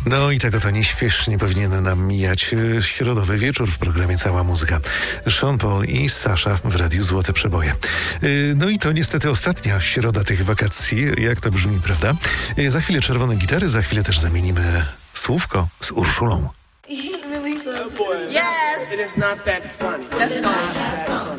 No i tego to nieśpiesznie powinien nam mijać środowy wieczór w programie Cała Muzyka. Sean Paul i Sasha w Radiu Złote Przeboje. No i to niestety ostatnia środa tych wakacji, jak to brzmi, prawda? Za chwilę czerwone gitary, za chwilę też zamienimy słówko z Urszulą. Yes! It is not that funny. That's funny.